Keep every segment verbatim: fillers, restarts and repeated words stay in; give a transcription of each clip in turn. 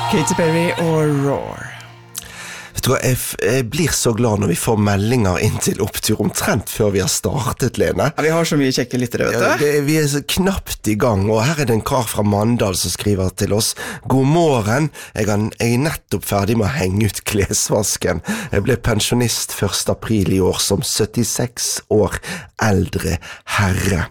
Katy Perry og Roar. Vet du hva, jeg, jeg blir så glad når vi får meldinger inn til opptur omtrent før vi har startet, Lene. Ja, vi har så mye kjekke lyttere, vet du. Ja, det, vi er så knapt i gang, og her er det en kar fra Mandal som skriver til oss. God morgen, jeg er, jeg er nettopp ferdig med å henge ut klesvasken. Jeg ble pensjonist første april i år som syttiseks år eldre herre.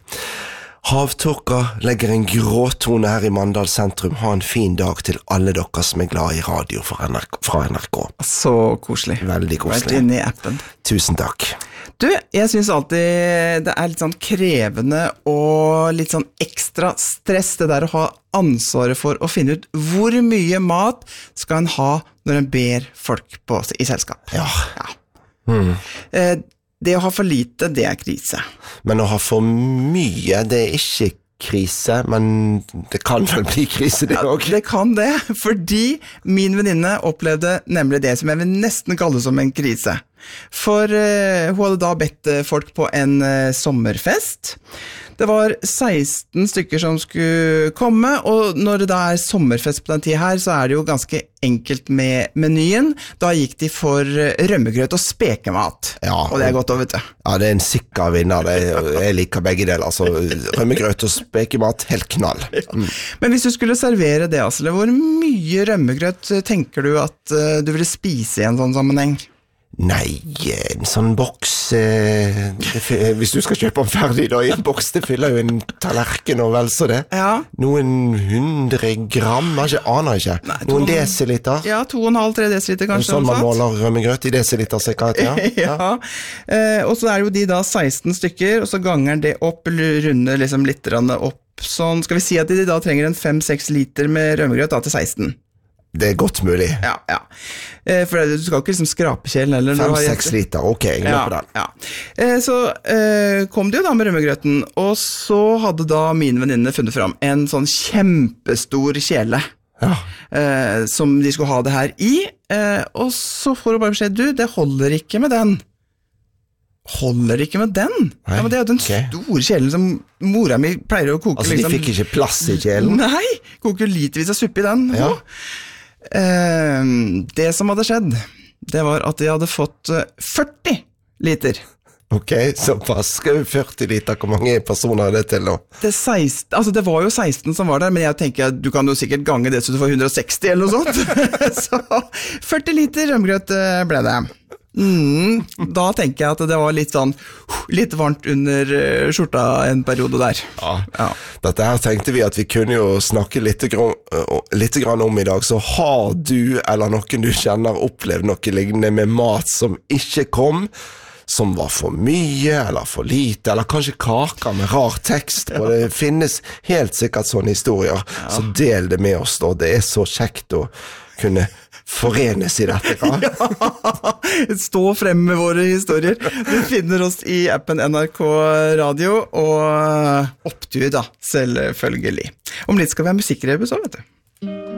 Havtårka legger en gråtone her i Mandal sentrum. Ha en fin dag til alle dere som er glad i radio fra N R K. Fra N R K. Så koselig. Veldig koselig. Vært inne i appen. Tusen takk. Du, jeg synes alltid det er litt sånn krevende og litt sånn ekstra stress, det der å ha ansvaret for å finne ut hvor mye mat skal en ha når en ber folk på i selskap. Ja. Ja. Mm. Eh, Det å ha for lite, det er krise. Men å ha for mye, det er ikke krise, men det kan vel bli krise det Ja, også. det kan det, fordi min venninne opplevde nemlig det som jeg vil nesten kalle som en krise. For uh, hun hadde da bedt folk på en uh, sommerfest. Det var seksten stykker som skulle komme, og når det da er sommerfest på den tiden her, så er det jo ganske enkelt med menyen. Da gikk de for rømmegrøt og spekemat, Ja, og det er godt å vet du. Ja, det er en sikker vinner. Det er, jeg liker begge deler. Altså, rømmegrøt og spekemat, helt knall. Mm. Men hvis du skulle servere det, Asle, hvor mye rømmegrøt tenker du at uh, du ville spise i en sånn sammenheng? Nei, en sånn boks eh, det, hvis du skal kjøpe den ferdig da, i en boks, det fyller jo en tallerken og vel så det. Ja. Noen hundre gram, jeg aner ikke. Nei, to- Noen desiliter. Ja, to og en halv, tre desiliter kanskje. Sånn man noe sånt. måler rømmegrøt i desiliter, sikkert. Ja. Ja, eh, og så er jo de da seksten stykker, og så ganger den det opp, eller runder liksom litt grann opp, sånn skal vi si at de da trenger en fem seks liter med rømmegrøt da til seksten. Det er godt mulig. Ja, ja. Eh, for du skal ikke liksom skrape kjelen eller fem seks liter, ok, jeg går Ja, på den. ja. Eh, så eh, kom det jo da med rømmegrøten, og så hadde da min venninne funnet fram en sånn kjempestor kjele. Ja. Eh, som de skulle ha det her i, eh, og så får du bare beskjed, du, det holder ikke med den. Holder ikke med den? Nei, Ja, men det er jo den ok. store kjelen som mora mi pleier å koke. Altså, de fikk ikke plass i kjelen? Nei, koker litervis av suppe i den. Ja. Eh, det som hadde skjedd, det var at de hadde fått eh, førti liter. Ok, såpass. Skal vi førti liter, hvor mange personer er det til nå? Det, seksten, altså det var jo seksten som var der, men jeg tenker at du kan jo sikkert gange det så du får hundre og seksti eller noe sånt. Så førti liter rømmegrøt eh, ble det. Mm, da tenker jeg at det var litt sånn litt varmt under eh, skjorta en periode der. Ja. Ja. Dette her tenkte vi at vi kunne jo snakke litt, grann, litt grann om i dag, så har du eller noen du kjenner opplevd noe lignende med mat som ikke kom, som var for mye eller for lite, eller kanskje kaker med rar tekst, og det finnes helt sikkert sånne historier, så del det med oss da, det er så kjekt å kunne forenes i dette. Ja. Stå frem med våre historier. Du finner oss i appen N R K Radio og opptur da, selvfølgelig. Om litt skal vi ha musikkrebus også, vet du.